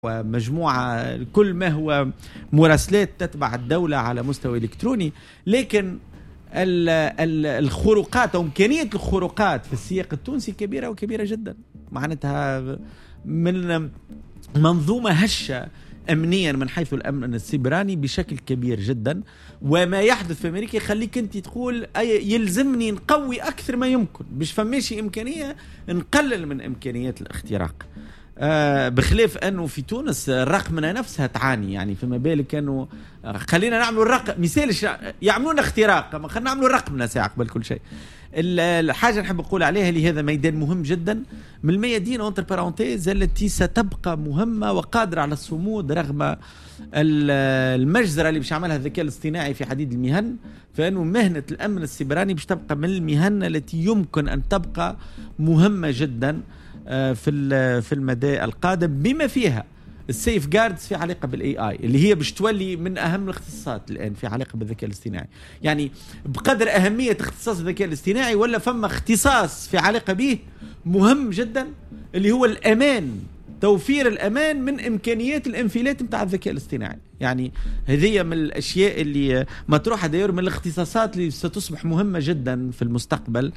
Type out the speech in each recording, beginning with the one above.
ومجموعة كل ما هو مراسلات تتبع الدولة على مستوى إلكتروني، لكن الخروقات أو إمكانية الخروقات في السياق التونسي كبيرة وكبيرة جدا. معناتها من منظومة هشة أمنيا من حيث الأمن السيبراني بشكل كبير جدا، وما يحدث في أمريكا يخليك أنت تقول يلزمني نقوي أكثر ما يمكن، مش فماشي إمكانية نقلل من إمكانيات الاختراق. بخلاف أنه في تونس الرقمنة نفسها تعاني، يعني فما بالك أنه خلينا نعملوا الرقم مثال يعملون اختراق، ما خلينا نعملوا الرقمنة ساعة قبل كل شيء. الحاجة نحب أقول عليها اللي هذا ميدان مهم جدا من الميادين أنتر بارونتيز التي ستبقى مهمة وقادرة على الصمود رغم المجزرة اللي باش يعملها الذكاء الاصطناعي في عديد المهن، فإنه مهنة الأمن السيبراني باش تبقى من المهن التي يمكن أن تبقى مهمة جدا في المدى القادم، بما فيها السيف جاردز في علاقة بالاي اي اللي هي باش تولي من اهم الاختصاصات الان في علاقة بالذكاء الاصطناعي. يعني بقدر اهمية اختصاص الذكاء الاصطناعي ولا فما اختصاص في علاقة به مهم جدا اللي هو الامان، توفير الأمان من إمكانيات الانفلات متاع الذكاء الاصطناعي. يعني هذه من الأشياء اللي مطروحة داير من الاختصاصات اللي ستصبح مهمة جدا في المستقبل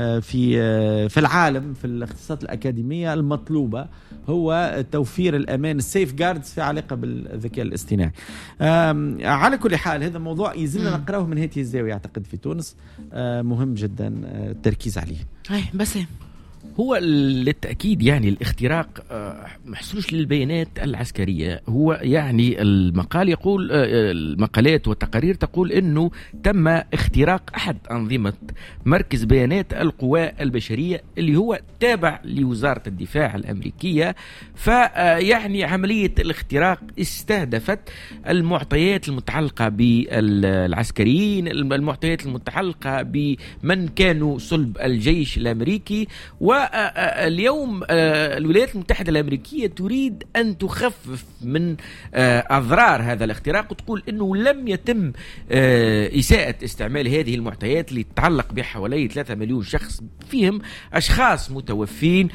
في العالم. في الاختصاصات الأكاديمية المطلوبة هو توفير الأمان، السيف جاردز في علاقة بالذكاء الاصطناعي. على كل حال هذا موضوع يزلنا نقرأه من هذه الزاوية أعتقد في تونس مهم جدا التركيز عليه. بس هو للتأكيد يعني الاختراق محصولش للبيانات العسكرية. هو يعني المقال يقول، المقالات والتقارير تقول انه تم اختراق احد انظمة مركز بيانات القوى البشرية اللي هو تابع لوزارة الدفاع الامريكية. فيعني عملية الاختراق استهدفت المعطيات المتعلقة بالعسكريين، المعطيات المتعلقة بمن كانوا صلب الجيش الامريكي. واليوم الولايات المتحدة الأمريكية تريد أن تخفف من أضرار هذا الاختراق، وتقول أنه لم يتم إساءة استعمال هذه المعطيات اللي تتعلق بحوالي 3 مليون شخص فيهم أشخاص متوفين.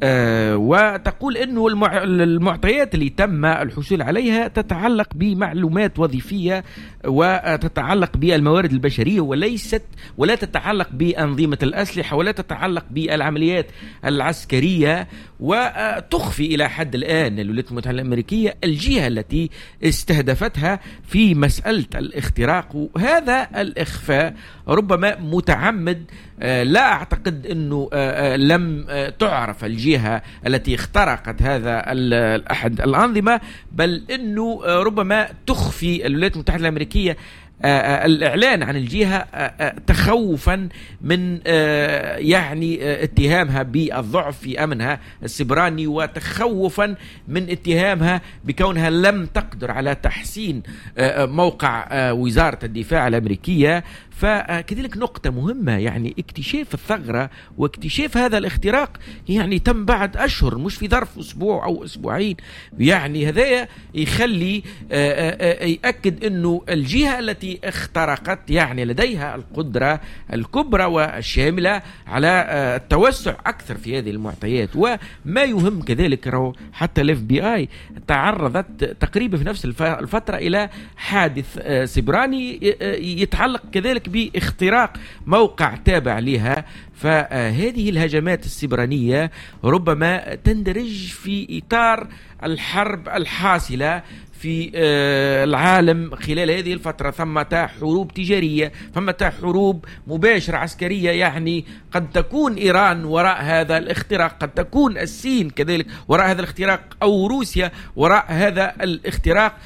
وتقول أنه المعطيات اللي تم الحصول عليها تتعلق بمعلومات وظيفية وتتعلق بالموارد البشرية ولا تتعلق بأنظمة الأسلحة ولا تتعلق بالعمليات العسكرية. وتخفي إلى حد الآن الولايات المتحدة الأمريكية الجهة التي استهدفتها في مسألة الاختراق، وهذا الإخفاء ربما متعمد. لا أعتقد أنه لم تعرف الجهة التي اخترقت هذا أحد الأنظمة، بل أنه ربما تخفي الولايات المتحدة الأمريكية الإعلان عن الجهة تخوفا من يعني اتهامها بالضعف في أمنها السيبراني، وتخوفا من اتهامها بكونها لم تقدر على تحسين موقع وزارة الدفاع الأمريكية. فكذلك نقطة مهمة، يعني اكتشاف الثغرة واكتشاف هذا الاختراق يعني تم بعد أشهر، مش في ظرف أسبوع أو أسبوعين. يعني هذا يخلي يأكد أنه الجهة التي اخترقت يعني لديها القدرة الكبرى والشاملة على التوسع أكثر في هذه المعطيات. وما يهم كذلك حتى ال FBI تعرضت تقريبا في نفس الفترة إلى حادث سيبراني يتعلق كذلك باختراق موقع تابع لها. فهذه الهجمات السيبرانية ربما تندرج في إطار الحرب الحاصلة في العالم خلال هذه الفترة. ثمة حروب تجارية، ثمة حروب مباشرة عسكرية، يعني قد تكون إيران وراء هذا الاختراق، قد تكون الصين كذلك وراء هذا الاختراق، أو روسيا وراء هذا الاختراق.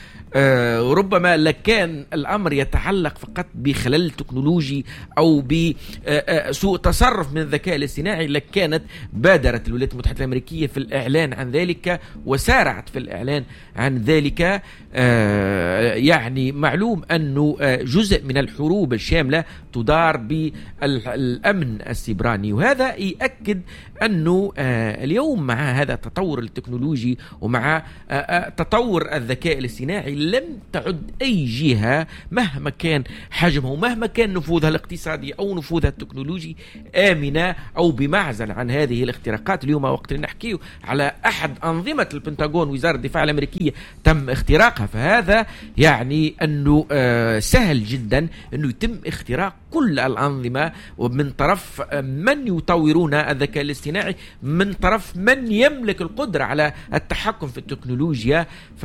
ربما لكان الأمر يتعلق فقط بخلل تكنولوجي أو بسوء تصرف من الذكاء الاصطناعي لكانت بادرت الولايات المتحدة الأمريكية في الإعلان عن ذلك وسارعت في الإعلان عن ذلك. يعني معلوم أنه جزء من الحروب الشاملة تدار بالأمن السيبراني، وهذا يؤكد أنه اليوم مع هذا التطور التكنولوجي ومع تطور الذكاء الاصطناعي لم تعد أي جهة مهما كان حجمها ومهما كان نفوذها الاقتصادي أو نفوذها التكنولوجي آمنة أو بمعزل عن هذه الاختراقات. اليوم وقت نحكيه على أحد أنظمة البنتاغون وزارة الدفاع الأمريكية تم اختراقها، فهذا يعني أنه سهل جدا أنه يتم اختراق كل الأنظمة ومن طرف من يطورون الذكاء الاصطناعي، من طرف من يملك القدرة على التحكم في التكنولوجيا.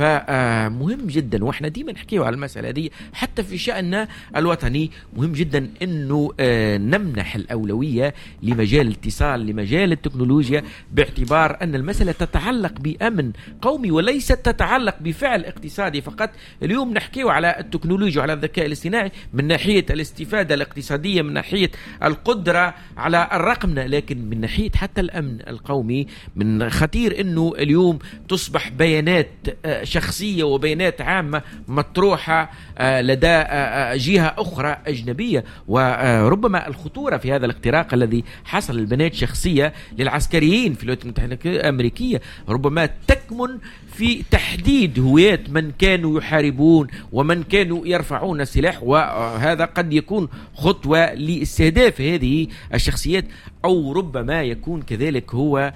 فمهم جدا، واحنا ديما نحكيه على المسألة دي حتى في شأننا الوطني، مهم جدا أنه نمنح الأولوية لمجال الاتصال، لمجال التكنولوجيا، باعتبار أن المسألة تتعلق بأمن قومي وليست تتعلق بفعل اقتصادي فقط. اليوم نحكيه على التكنولوجيا وعلى الذكاء الاصطناعي من ناحية الاستفادة الاقتصادية، من ناحية القدرة على الرقمنة، لكن من ناحية حتى الأمن القومي من خطير أنه اليوم تصبح بيانات شخصية وبيانات عامة مطروحة لدى جهة أخرى أجنبية. وربما الخطورة في هذا الاختراق الذي حصل البيانات شخصية للعسكريين في الولايات المتحدة الأمريكية ربما تكمن في تحديد هويات من كانوا يحاربون ومن كانوا يرفعون السلاح، وهذا قد يكون خطوة لاستهداف هذه الشخصيات، أو ربما يكون كذلك هو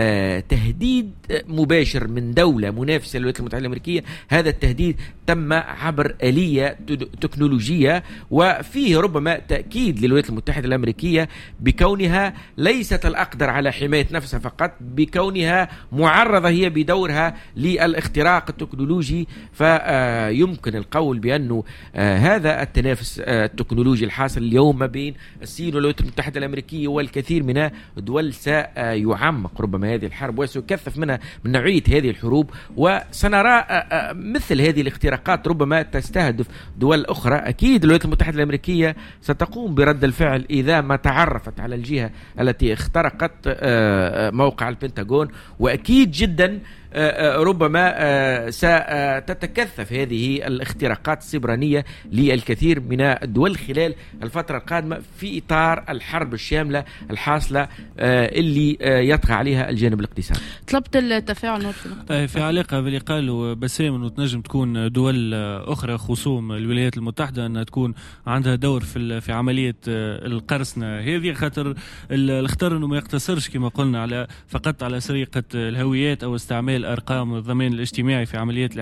تهديد مباشر من دولة منافسة للولايات المتحدة الأمريكية. هذا التهديد تم عبر آلية تكنولوجية، وفيه ربما تأكيد للولايات المتحدة الأمريكية بكونها ليست الأقدر على حماية نفسها فقط، بكونها معرضة هي بدورها للاختراق التكنولوجي. فيمكن القول بأنه هذا التنافس التكنولوجي الحاصل اليوم ما بين الصين والولايات المتحدة الأمريكية والكثير من الدول سيعمق ربما هذه الحرب وسيكثف منها من نوعية هذه الحروب، وسنرى مثل هذه الاختراقات ربما تستهدف دول أخرى. أكيد الولايات المتحدة الأمريكية ستقوم برد الفعل إذا ما تعرفت على الجهة التي اخترقت موقع البنتاغون، وأكيد جدا ربما ستتكثف هذه الاختراقات السبرانية للكثير من الدول خلال الفترة القادمة في إطار الحرب الشاملة الحاصلة اللي يطغى عليها الجانب الاقتصادي. طلبت التفاعل في علاقة باللي قالوا بسام أنه تنجم تكون دول أخرى خصوم الولايات المتحدة أنها تكون عندها دور في عملية القرصنة هذه، خاطر الاختار أنه ما يقتصرش كما قلنا على فقط على سرقة الهويات أو استعمال أرقام الضمان الاجتماعي في عمليات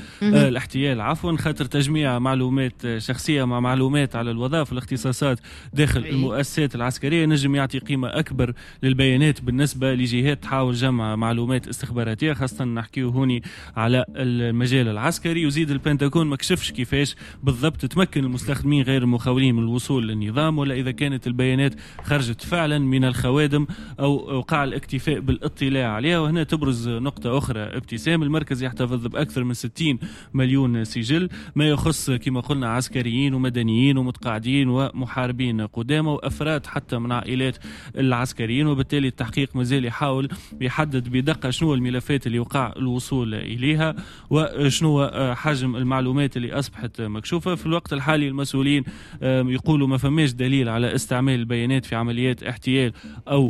الاحتيال عفوا، خاطر تجميع معلومات شخصية مع معلومات على الوظائف والاختصاصات داخل المؤسسات العسكرية نجم يعطي قيمة أكبر للبيانات بالنسبة لجهات تحاول جمع معلومات استخباراتية، خاصة نحكيه هوني على المجال العسكري. يزيد البنتاغون ما كشفش كيفاش بالضبط تمكن المستخدمين غير المخاولين من الوصول للنظام، ولا إذا كانت البيانات خرجت فعلا من الخوادم أو وقع الاكتفاء بالاطلاع عليها. وهنا تبرز نقطة أخرى ابتسام، المركز يحتفظ بأكثر من 60 مليون سجل ما يخص كما قلنا عسكريين ومدنيين ومتقاعدين ومحاربين قدامى وأفراد حتى من عائلات العسكريين، وبالتالي التحقيق مازال يحاول يحدد بدقة شنو الملفات اللي وقع الوصول إليها وشنو حجم المعلومات اللي أصبحت مكشوفة. في الوقت الحالي المسؤولين يقولوا ما فماش دليل على استعمال البيانات في عمليات احتيال أو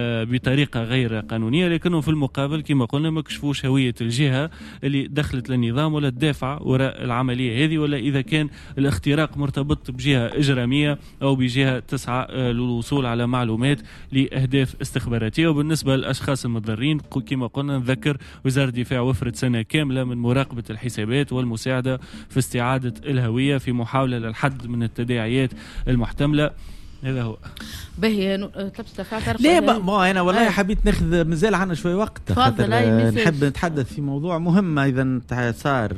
بطريقة غير قانونية، لكنه في المقابل كما قلنا ما كشفوش هوية الجهة اللي دخلت للنظام ولا تدافع وراء العملية هذه، ولا إذا كان الاختراق مرتبط بجهة إجرامية أو بجهة تسعى للوصول على معلومات لأهداف استخباراتية. وبالنسبة للأشخاص المضرين كما قلنا نذكر وزارة الدفاع وفرت سنة كاملة من مراقبة الحسابات والمساعدة في استعادة الهوية في محاولة للحد من التداعيات المحتملة. هذا هو باهي. طلبت تفاعل ليه ما أنا والله حبيت ناخذ مازال عنا شوي وقت نحب نتحدث في موضوع مهم أيضا صار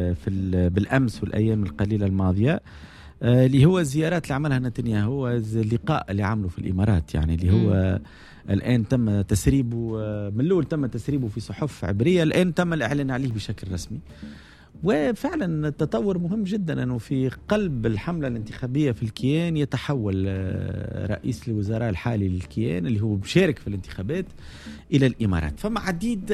بالأمس والأيام القليلة الماضية اللي هو الزيارات اللي عملها نتنياهو، اللقاء اللي عمله في الإمارات، يعني اللي هو الآن تم تسريبه من الأول، تم تسريبه في صحف عبرية، الآن تم الإعلان عليه بشكل رسمي. وفعلا التطور مهم جدا أنه في قلب الحملة الانتخابية في الكيان يتحول رئيس الوزراء الحالي للكيان اللي هو مشارك في الانتخابات إلى الإمارات. فما عديد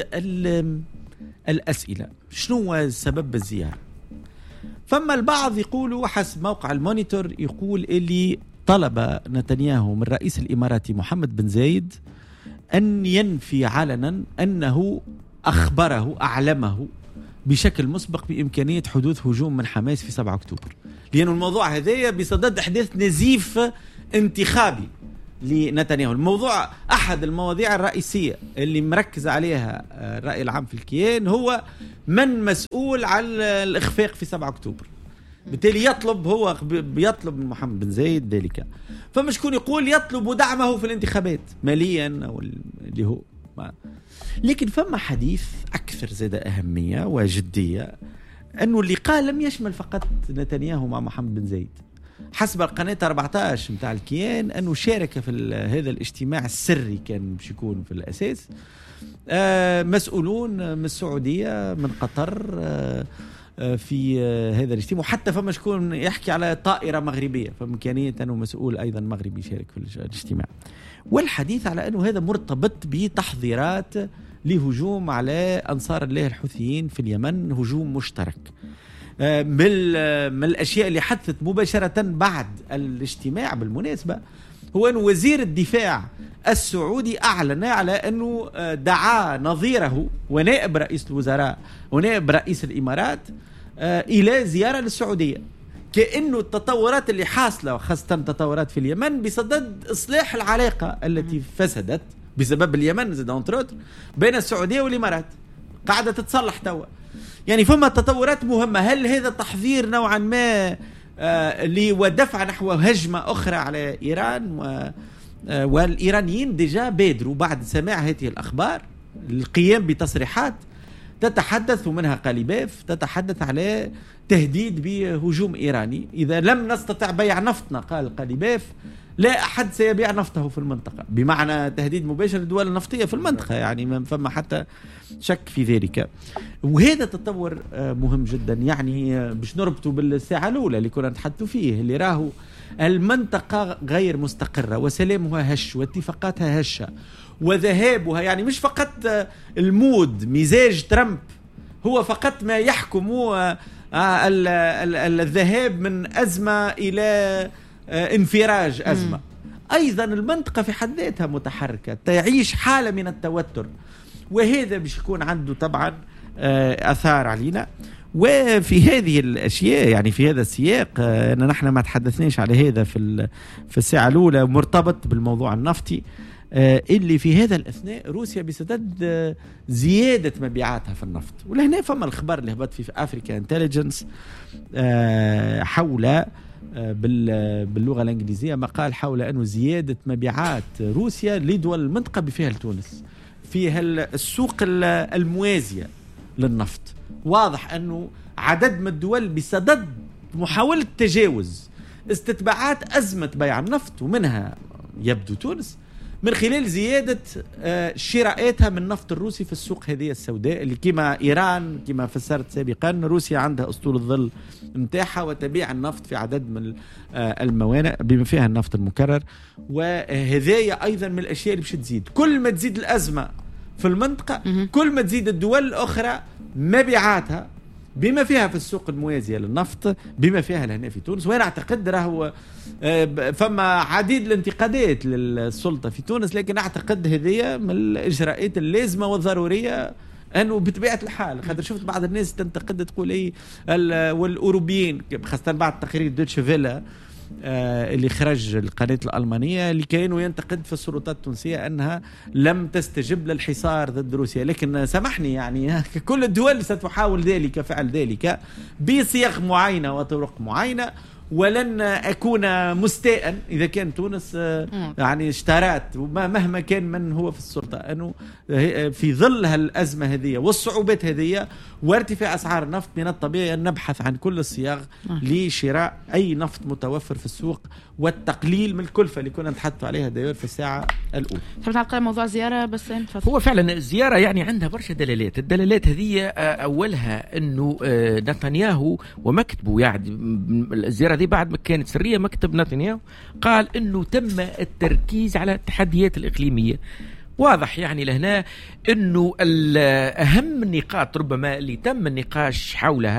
الأسئلة، شنو هو سبب الزيارة؟ فما البعض يقولوا حسب موقع المونيتور يقول اللي طلب نتنياهو من رئيس الإماراتي محمد بن زايد أن ينفي علنا أنه أخبره أعلمه بشكل مسبق بإمكانية حدوث هجوم من حماس في 7 أكتوبر، لأن الموضوع هذايا بصدد إحداث نزيف انتخابي لنتنياهو. الموضوع أحد المواضيع الرئيسية اللي مركز عليها الرأي العام في الكيان هو من مسؤول عن الإخفاق في 7 أكتوبر. بالتالي هو بيطلب من محمد بن زايد ذلك، فما شكون يقول يطلب دعمه في الانتخابات ماليا أو اللي هو لكن فما حديث أكثر زاد أهمية وجدية، أنه اللقاء لم يشمل فقط نتنياهو مع محمد بن زايد. حسب القناة 14 متاع الكيان أنه شارك في هذا الاجتماع السري، كان باش يكون في الأساس مسؤولون من السعودية من قطر في هذا الاجتماع، وحتى فما شكون يحكي على طائرة مغربية، فإمكانية أنه مسؤول أيضا مغربي يشارك في الاجتماع. والحديث على أنه هذا مرتبط بتحضيرات لهجوم على أنصار الله الحوثيين في اليمن، هجوم مشترك. من الأشياء اللي حدثت مباشرة بعد الاجتماع بالمناسبة هو أن وزير الدفاع السعودي أعلن على أنه دعا نظيره ونائب رئيس الوزراء ونائب رئيس الإمارات إلى زيارة للسعودية، كأنه التطورات اللي حاصلة وخاصة تطورات في اليمن بصدد إصلاح العلاقة التي فسدت بسبب اليمن بين السعودية والإمارات، قاعدة تتصلح توا. يعني فما تطورات مهمة. هل هذا تحذير نوعا ما ودفع نحو هجمة أخرى على إيران؟ والإيرانيين ديجا بادروا بعد سماع هذه الأخبار القيام بتصريحات تتحدث، ومنها قليباف تتحدث على تهديد بهجوم إيراني إذا لم نستطع بيع نفطنا. قال قليباف لا أحد سيبيع نفطه في المنطقة، بمعنى تهديد مباشر للدول النفطية في المنطقة، يعني ما فما حتى شك في ذلك. وهذا تطور مهم جدا، يعني باش نربطه بالساعة الأولى اللي كنا نتحدثوا فيه، اللي راهو المنطقة غير مستقرة وسلامها هش واتفاقاتها هشة وذهابها، يعني مش فقط المود مزاج ترامب هو فقط ما يحكم الذهاب من أزمة إلى انفراج أزمة. أيضا المنطقة في حد ذاتها متحركة، تعيش حالة من التوتر، وهذا باش يكون عنده طبعا أثار علينا. وفي هذه الأشياء يعني في هذا السياق أن نحن ما تحدثناش على هذا في الساعة الأولى، مرتبط بالموضوع النفطي اللي في هذا الأثناء روسيا بصدد زيادة مبيعاتها في النفط. ولهنا فما الخبر اللي هبط في أفريكا انتليجنس حول باللغة الإنجليزية مقال حول أنه زيادة مبيعات روسيا لدول المنطقة بفيها لتونس فيها السوق الموازية للنفط. واضح أنه عدد من الدول بصدد محاولة تجاوز استتباعات أزمة بيع النفط، ومنها يبدو تونس، من خلال زيادة شراءاتها من النفط الروسي في السوق هذه السوداء اللي كما إيران كما فسرت سابقا روسيا عندها أسطول الظل متاحة وتبيع النفط في عدد من الموانئ بما فيها النفط المكرر. وهذه أيضا من الأشياء اللي باش تزيد، كل ما تزيد الأزمة في المنطقة كل ما تزيد الدول الأخرى مبيعاتها بما فيها في السوق الموازية للنفط بما فيها لهنا في تونس. وأنا أعتقد راهو فما عديد الانتقادات للسلطة في تونس، لكن أعتقد هذه من الإجراءات اللازمة والضرورية أنه بطبيعة الحال. خاطر شفت بعض الناس تنتقد تقول إيه والأوروبيين خاصة بعد تقرير دوتشه فيلا اللي خرج القناة الألمانية اللي كانوا ينتقد في السلطات التونسية أنها لم تستجب للحصار ضد روسيا. لكن سامحني يعني كل الدول ستحاول ذلك فعل ذلك بصيغ معينة وطرق معينة، ولن أكون مستاء إذا كان تونس يعني اشترت مهما كان من هو في السلطة أنه في ظل هالأزمة هذه والصعوبات هذه وارتفاع أسعار النفط من الطبيعي أن نبحث عن كل الصياغ لشراء أي نفط متوفر في السوق والتقليل من الكلفة اللي كنا نتحدث عليها داير في الساعة الأولى. تحب تعلق موضوع زيارة بس هو فعلا الزيارة يعني عندها برشا دلالات. الدلالات هذه أولها أنه نتنياهو ومكتبه، يعني الزيارة دي بعد ما كانت سرية، مكتب نتنياهو قال أنه تم التركيز على التحديات الإقليمية. واضح يعني لهنا أنه أهم النقاط ربما اللي تم النقاش حولها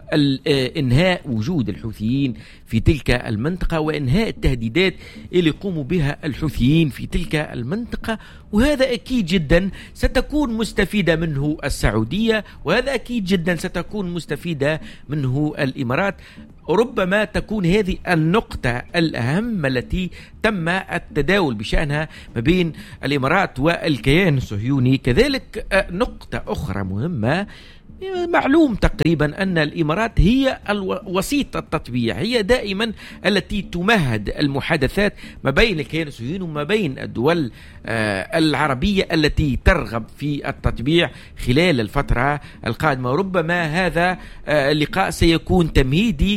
إنهاء وجود الحوثيين في تلك المنطقة وإنهاء التهديدات اللي يقوموا بها الحوثيين في تلك المنطقة. وهذا أكيد جدا ستكون مستفيدة منه السعودية، وهذا أكيد جدا ستكون مستفيدة منه الإمارات. ربما تكون هذه النقطة الأهم التي تم التداول بشأنها ما بين الإمارات والكيان الصهيوني. كذلك نقطة أخرى مهمة، معلوم تقريبا أن الإمارات هي وسيط التطبيع، هي دائما التي تمهد المحادثات ما بين الكيان الصهيوني وما بين الدول العربية التي ترغب في التطبيع خلال الفترة القادمة. ربما هذا اللقاء سيكون تمهيدي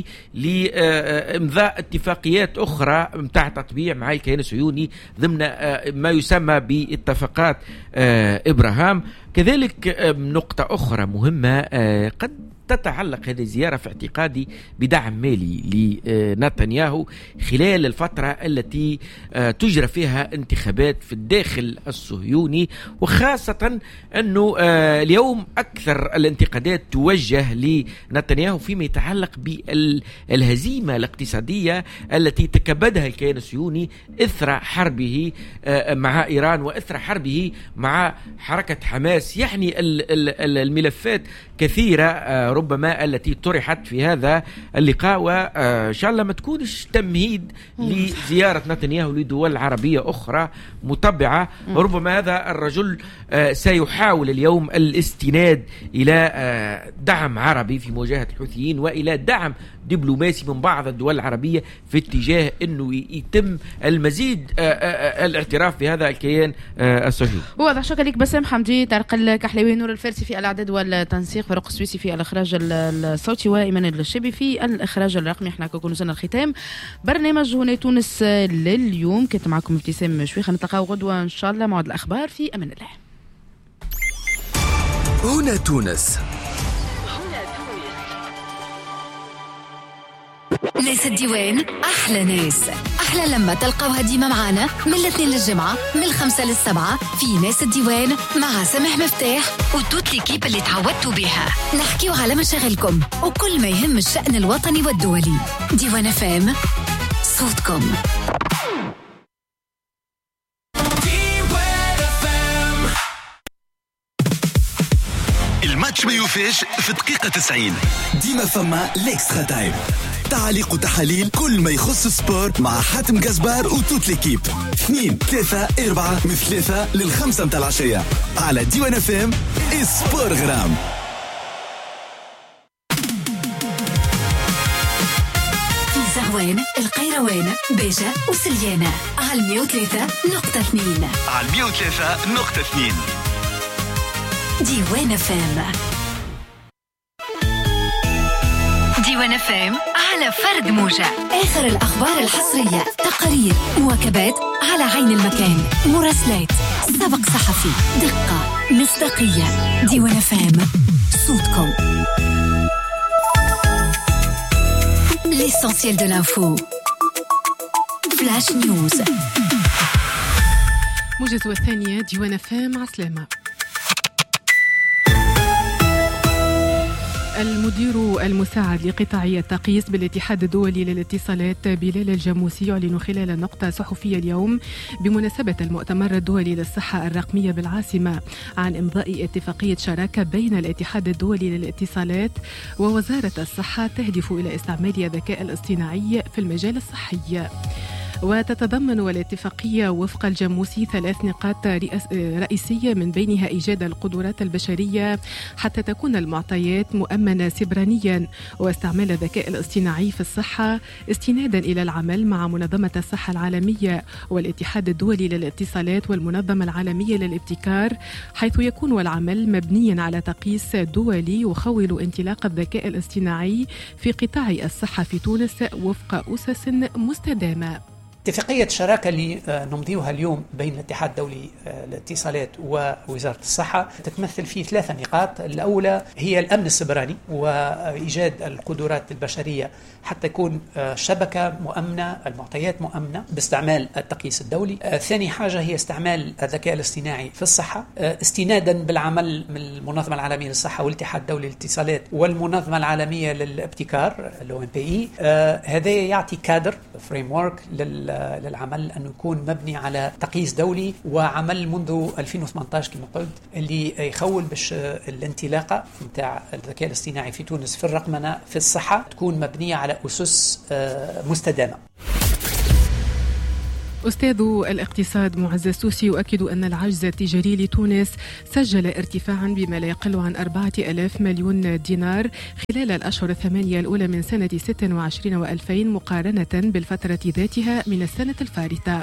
لإمضاء اتفاقيات أخرى متاع تطبيع مع الكيان الصهيوني ضمن ما يسمى باتفاقات إبراهام. كذلك نقطة أخرى مهمة قد تتعلق هذه الزيارة في اعتقادي بدعم مالي لنتنياهو خلال الفترة التي تجرى فيها انتخابات في الداخل الصهيوني، وخاصة أنه اليوم أكثر الانتقادات توجه لنتنياهو فيما يتعلق بالهزيمة الاقتصادية التي تكبدها الكيان الصهيوني إثر حربه مع إيران وإثر حربه مع حركة حماس. يعني الملفات كثيرة ربما التي طرحت في هذا اللقاء، وإن شاء الله ما تكونش تمهيد لزيارة نتنياهو لدول عربية أخرى متبعة. وربما هذا الرجل سيحاول اليوم الاستناد إلى دعم عربي في مواجهة الحوثيين وإلى دعم دبلوماسي من بعض الدول العربية في اتجاه أنه يتم المزيد الاعتراف بهذا الكيان الصهيوني. واضح. شكرا لك بسام حمدي، طارق الكحلاوي، نور الفارسي في الإعداد والتنسيق، فرق السويسي في الإخراج الصوتي، وإيمان الشبي في الإخراج الرقمي. احنا كنا وصلنا الختام برنامج هنا تونس لليوم. كنت معكم ابتسام شويخ، نتلقاو غدوة إن شاء الله. موعد الأخبار في أمان الله. هنا تونس. ناس الديوان أحلى ناس، أحلى لما تلقاوها ديما معانا من الاثنين للجمعة من 5 ل7 في ناس الديوان مع سامح مفتاح وتوت ليكيب اللي تعودتوا بها. نحكيو على مشاغلكم وكل ما يهم الشأن الوطني والدولي. ديوان فام، صوتكم. الماتش ما يوفاش في دقيقة 90. ديما فما ليكسترا تايم، تعليق وتحاليل كل ما يخص السبور مع حاتم جزبار وتوت ليكيب. 2 3 4 من 3 لل5 متاع العشية على ديوان فام. سبور غرام. في زهوان، القيروان، بيجة وسليانة على 103.2. على 103.2 ديوان فام. ديوان فام على فرد موجة. آخر الأخبار الحصرية، تقارير، مواكبات على عين المكان، مراسلات، سبق صحفي، دقة، مصداقية. ديوان فام، صوتكم. L'essentiel de l'info. Flash News. موجز والثانية ديوان فام. عسلامة. المدير المساعد لقطاعية تقيس بالاتحاد الدولي للاتصالات بلال الجاموسي يعلن خلال نقطة صحفية اليوم بمناسبة المؤتمر الدولي للصحة الرقمية بالعاصمة عن إمضاء اتفاقية شراكة بين الاتحاد الدولي للاتصالات ووزارة الصحة تهدف إلى استعمال الذكاء الاصطناعي في المجال الصحي. وتتضمن الاتفاقية وفق الجاموسي 3 نقاط رئيسية، من بينها إيجاد القدرات البشرية حتى تكون المعطيات مؤمنة سيبرانيا، واستعمال الذكاء الاصطناعي في الصحة استنادا إلى العمل مع منظمة الصحة العالمية والاتحاد الدولي للاتصالات والمنظمة العالمية للابتكار، حيث يكون العمل مبنيا على تقييس دولي يخول انطلاق الذكاء الاصطناعي في قطاع الصحة في تونس وفق أسس مستدامة. اتفاقية الشراكة اللي نمضيها اليوم بين الاتحاد الدولي للاتصالات ووزارة الصحة تتمثل في 3 نقاط. الأولى هي الأمن السيبراني وإيجاد القدرات البشرية حتى يكون شبكة مؤمنة، المعطيات مؤمنة باستعمال التقييس الدولي. ثاني حاجة هي استعمال الذكاء الاصطناعي في الصحة استنادا بالعمل من المنظمة العالمية للصحة والاتحاد الدولي للاتصالات والمنظمة العالمية للابتكار الOMPE. هذا يعطي كادر فريم ورك للعمل أنه يكون مبني على تقييس دولي وعمل منذ 2018 كما قلت، اللي يخول باش الانطلاقة نتاع الذكاء الاصطناعي في تونس في الرقمنة في الصحة تكون مبنية على أسس مستدامة. أستاذ الاقتصاد معزز سوسي يؤكد أن العجز التجاري لتونس سجل ارتفاعا بما لا يقل عن 4000 مليون دينار خلال الأشهر 8 الأولى من سنة 26 و2000 مقارنة بالفترة ذاتها من السنة الفارطة.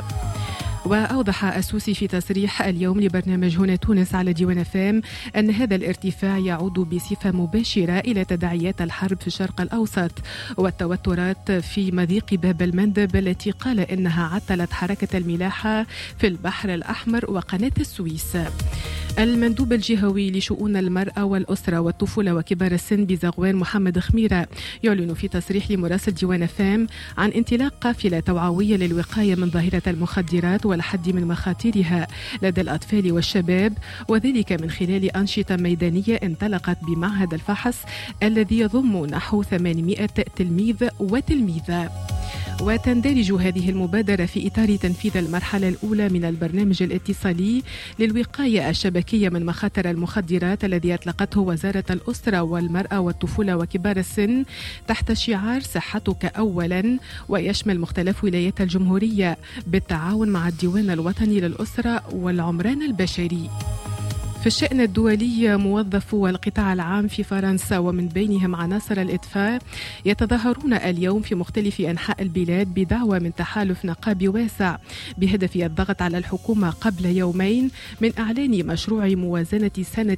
وأوضح السوسي في تصريح اليوم لبرنامج هنا تونس على ديوان فام أن هذا الارتفاع يعود بصفة مباشرة إلى تداعيات الحرب في الشرق الأوسط والتوترات في مضيق باب المندب التي قال إنها عطلت حركة الملاحة في البحر الأحمر وقناة السويس. المندوب الجهوي لشؤون المرأة والأسرة والطفولة وكبار السن بزغوان محمد خميرة يعلن في تصريح لمراسل ديوان فام عن انطلاق قافلة توعوية للوقاية من ظاهرة المخدرات والحد من مخاطرها لدى الأطفال والشباب، وذلك من خلال أنشطة ميدانية انطلقت بمعهد الفحص الذي يضم نحو 800 تلميذ وتلميذة. وتندرج هذه المبادرة في إطار تنفيذ المرحلة الأولى من البرنامج الاتصالي للوقاية الشبكية من مخاطر المخدرات الذي أطلقته وزارة الأسرة والمرأة والطفولة وكبار السن تحت شعار صحتك أولا، ويشمل مختلف ولايات الجمهورية بالتعاون مع الديوان الوطني للأسرة والعمران البشري. في الشأن الدولي موظفو القطاع العام في فرنسا ومن بينهم عناصر الإطفاء يتظاهرون اليوم في مختلف أنحاء البلاد بدعوى من تحالف نقابي واسع بهدف الضغط على الحكومة قبل يومين من إعلان مشروع موازنة سنة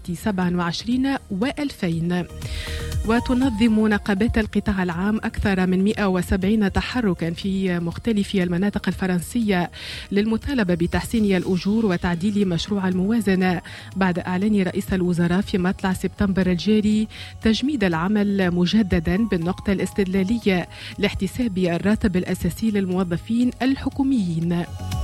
27 و2000. وتنظم نقابات القطاع العام أكثر من 170 تحركا في مختلف المناطق الفرنسية للمطالبة بتحسين الأجور وتعديل مشروع الموازنة بعد إعلان رئيس الوزراء في مطلع سبتمبر الجاري تجميد العمل مجددا بالنقطة الاستدلالية لاحتساب الراتب الأساسي للموظفين الحكوميين.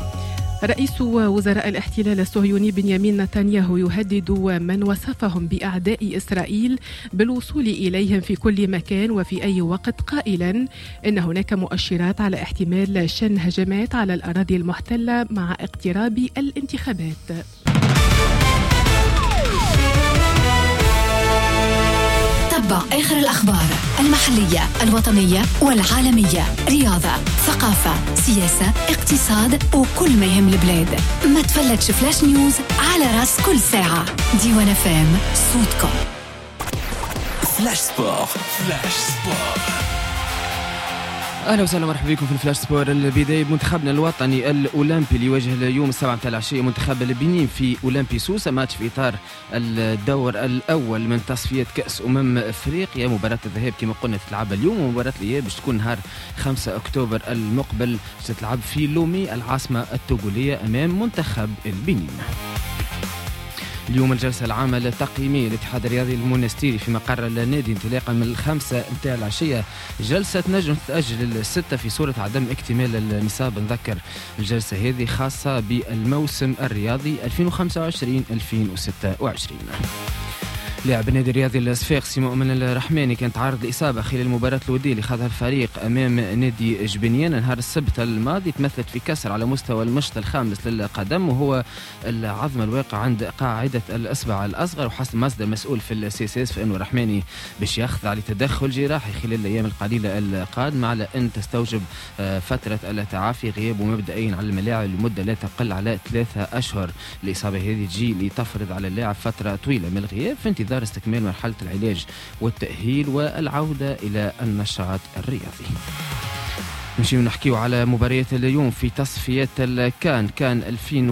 رئيس وزراء الاحتلال الصهيوني بنيامين نتنياهو يهدد من وصفهم بأعداء إسرائيل بالوصول إليهم في كل مكان وفي أي وقت، قائلا إن هناك مؤشرات على احتمال شن هجمات على الأراضي المحتلة مع اقتراب الانتخابات. تتبع آخر الأخبار المحلية الوطنية والعالمية، رياضة، ثقافة، سياسة، اقتصاد وكل ما يهم البلاد. ما تفلتش فلاش نيوز على راس كل ساعة. ديوان فام، صوتكم. فلاش سبور. فلاش سبور. اهلا وسهلا ومرحبا بكم في الفلاش سبور. البدايه بمنتخبنا الوطني الاولمبي اللي يواجه اليوم الساعه 7 العشيه منتخب البنين في اولمبي سوسه، ماتش في اطار الدور الاول من تصفيات كاس افريقيا. مباراه الذهاب كما قلنا تتلعب اليوم، ومباراه الاياب باش تكون نهار 5 اكتوبر المقبل تتلعب في لومي العاصمه التوغوليه امام منتخب البنين. اليوم الجلسة العامة التقييمية للاتحاد الرياضي المونستيري في مقر النادي انطلاقا من 5 متاع العشية. جلسة نجم تتأجل 6 في صورة عدم اكتمال النصاب. نذكر الجلسة هذه خاصة بالموسم الرياضي 2025-2026. لاعب النادي الرياضي الصفاقسي مؤمن الرحماني كانت عارض لإصابة خلال المباراة الودية اللي خاضها الفريق أمام نادي جبنيان نهار السبت الماضي، تمثلت في كسر على مستوى المشط الخامس للقدم وهو العظم الواقع عند قاعدة الإصبع الأصغر. وحسب مصدر مسؤول في السياسيس فإنه الرحماني باش يخضع لتدخل جراحي خلال الأيام القليلة القادمة، على أن تستوجب فترة التعافي غيابه مبدئيا على الملاعب لمدة لا تقل على 3 أشهر. الإصابة هذه تجي لتفرض على اللاعب فترة طويلة من الغياب في انتظار استكمال مرحلة العلاج والتأهيل والعودة إلى النشاط الرياضي. نمشي نحكيو على مباريات اليوم في تصفيات الكان. كان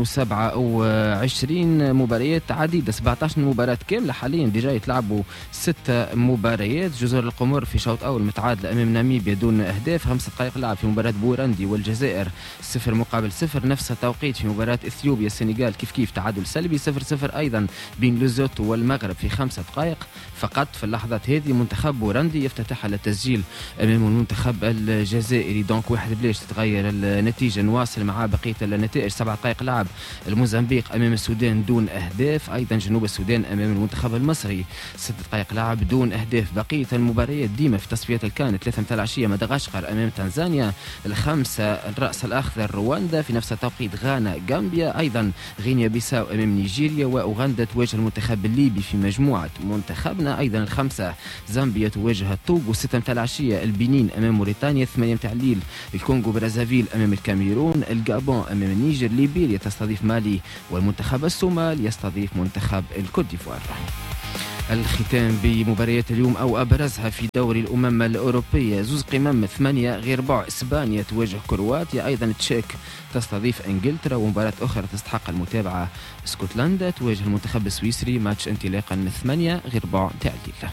2027 مباريات عديدة، 17 مباراة كاملة حاليا ديجا يتلعبوا 6 مباريات. جزر القمر في شوط أول متعادل أمام ناميبيا دون أهداف، 5 دقائق لعب في مباراة بوراندي والجزائر 0-0. نفس التوقيت في مباراة إثيوبيا السنغال كيف تعادل سلبي 0-0 أيضا بين لوزوتو والمغرب في 5 دقائق فقط. في اللحظات هذه منتخب بوراندي يفتتح على التسجيل أمام المنتخب الجزائري، دونك 1-1 تتغير النتيجة. نواصل مع بقية النتائج. 7 دقائق لعب الموزمبيق أمام السودان دون أهداف، أيضا جنوب السودان أمام المنتخب المصري 6 دقائق لعب دون أهداف. بقية المباريات ديما في تصفيات الكان 3 متاع العشية مدغشقر أمام تنزانيا، 5 الرأس الأخضر رواندا في نفس التوقيت، غانا غامبيا، أيضا غينيا بيساو أمام نيجيريا، وأوغندا تواجه المنتخب الليبي في مجموعة منتخبنا. أيضا 5 زامبيا تواجه الطوغو، 6 متاع العشية البنين أمام موريتانيا، 8 متاع الليل الكونغو برازافيل أمام الكاميرون، الجابون أمام النيجر، ليبيريا تستضيف مالي، والمنتخب الصومال يستضيف منتخب الكوت ديفوار. الختام بمباريات اليوم أو أبرزها في دوري الأمم الأوروبية. زوز قمم 8 غير بعض، إسبانيا تواجه كرواتيا، أيضا تشيك تستضيف إنجلترا، ومباراة أخرى تستحق المتابعة اسكتلندا تواجه المنتخب السويسري، ماتش انطلاقا 8 غير بعض تاع الليلة.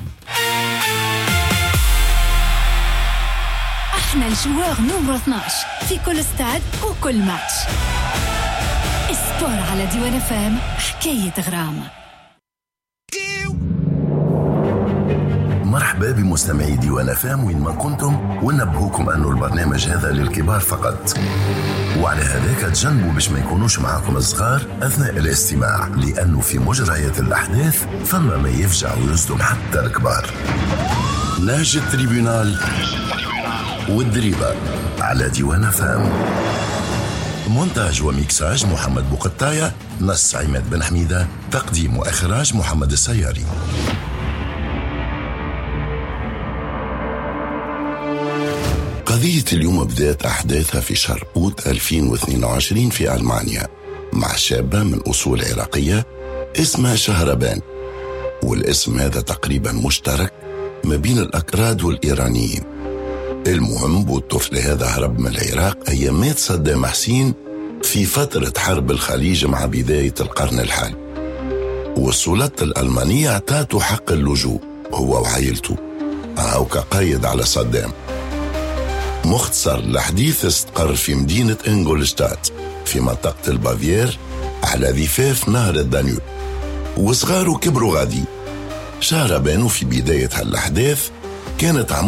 احنا الجوار نمرو 12 في كل استاد وكل ماتش. اسبور على ديوان فام، حكاية غرام. مرحبا بمستمعي ديوان فام وين ما كنتم، ونبهوكم أنه البرنامج هذا للكبار فقط، وعلى هذاك تجنبوا باش ما يكونوش معاكم الصغار أثناء الاستماع، لأنه في مجريات الأحداث فما ما يفجع ويصدم حتى الكبار. نهج التريبيونال والدريبة على ديوان فام. مونتاج وميكساج محمد بوقتاية، نص عماد بن حميدة، تقديم وإخراج محمد السياري. قضية اليوم بدأت أحداثها في شهر أوت 2022 في ألمانيا مع شابة من أصول عراقية اسمها شهربان، والاسم هذا تقريبا مشترك ما بين الأكراد والإيرانيين. المهم بالطفل هذا هرب من العراق أيام مات صدام حسين في فترة حرب الخليج مع بداية القرن الحالي، والسلطة الألمانية اعطته حق اللجوء هو وعائلته أو كقايد على صدام. مختصر الحديث استقر في مدينة إنغولشتات في منطقة البافير على ضفاف نهر الدانيوب، وصغاره كبروا غادي. شهربان في بداية هالأحداث كانت